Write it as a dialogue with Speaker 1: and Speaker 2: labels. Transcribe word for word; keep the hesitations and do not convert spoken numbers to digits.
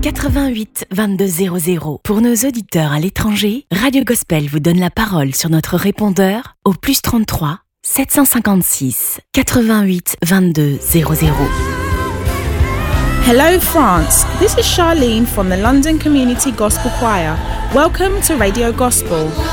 Speaker 1: quatre-vingt-huit vingt-deux zéro zéro. Pour nos auditeurs à l'étranger, Radio Gospel vous donne la parole sur notre répondeur au plus trente-trois sept cent cinquante-six quatre-vingt-huit vingt-deux zéro zéro.
Speaker 2: Hello France, this is Charlene from the London Community Gospel Choir. Welcome to Radio Gospel.